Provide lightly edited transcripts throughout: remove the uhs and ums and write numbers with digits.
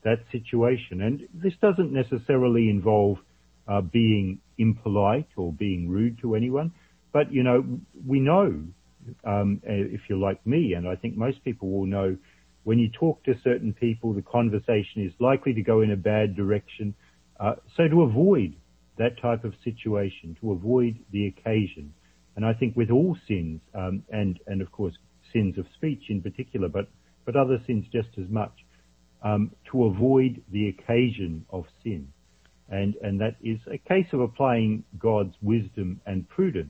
that situation. And this doesn't necessarily involve being impolite or being rude to anyone. But, you know, we know, if you're like me, and I think most people will know, when you talk to certain people, the conversation is likely to go in a bad direction. So to avoid that type of situation, to avoid the occasion, and I think with all sins, and of course sins of speech in particular, but other sins just as much, to avoid the occasion of sin. And that is a case of applying God's wisdom and prudence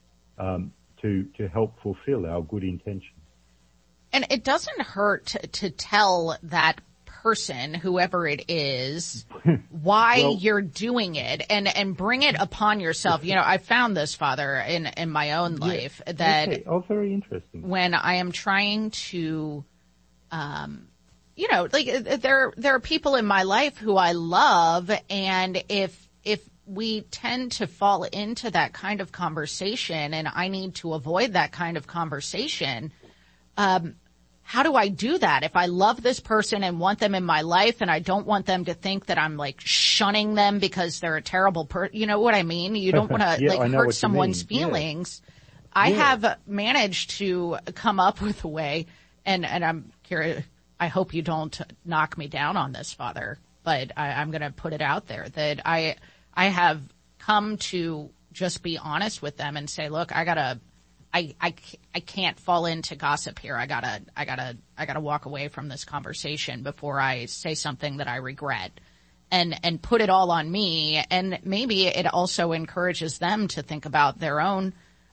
to help fulfill our good intentions. And it doesn't hurt to tell that person, whoever it is, why you're doing it and bring it upon yourself. You know, I found this, Father, in my own life that very interesting. When I am trying to, you know, like there are people in my life who I love, and if we tend to fall into that kind of conversation and I need to avoid that kind of conversation, how do I do that? If I love this person and want them in my life and I don't want them to think that I'm like shunning them because they're a terrible person, you know what I mean? You don't want to hurt someone's feelings. Yeah. I have managed to come up with a way, and I'm curious, I hope you don't knock me down on this, Father, but I'm going to put it out there that I have come to just be honest with them and say, look, I can't fall into gossip here. I gotta walk away from this conversation before I say something that I regret, and put it all on me. And maybe it also encourages them to think about their own,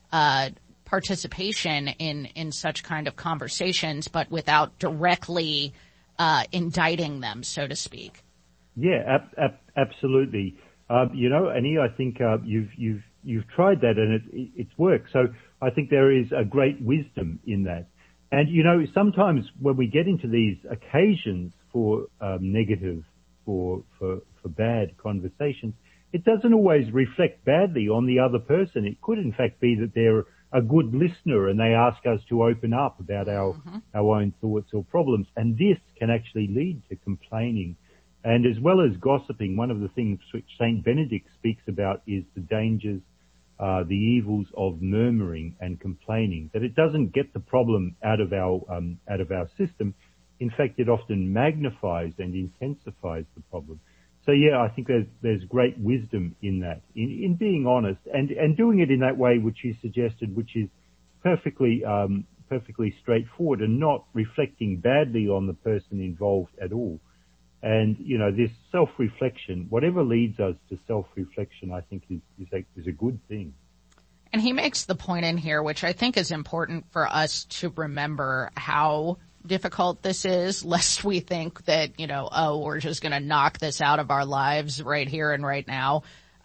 participation in such kind of conversations, but without directly, indicting them, so to speak. Yeah, absolutely. You know, Annie, I think, you've tried that and it's worked. So I think there is a great wisdom in that. And, you know, sometimes when we get into these occasions for negative, for bad conversations, it doesn't always reflect badly on the other person. It could, in fact, be that they're a good listener and they ask us to open up about our own thoughts or problems. And this can actually lead to complaining. And as well as gossiping, one of the things which Saint Benedict speaks about is the dangers, the evils of murmuring and complaining, that it doesn't get the problem out of our system. In fact, it often magnifies and intensifies the problem. So yeah, I think there's great wisdom in that, in being honest and doing it in that way which you suggested, which is perfectly straightforward and not reflecting badly on the person involved at all. And, you know, this self-reflection, whatever leads us to self-reflection, I think is a good thing. And he makes the point in here, which I think is important for us to remember how difficult this is, lest we think that, you know, we're just going to knock this out of our lives right here and right now.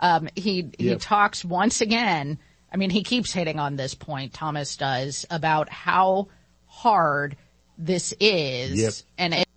He talks once again, I mean, he keeps hitting on this point, Thomas does, about how hard this is. And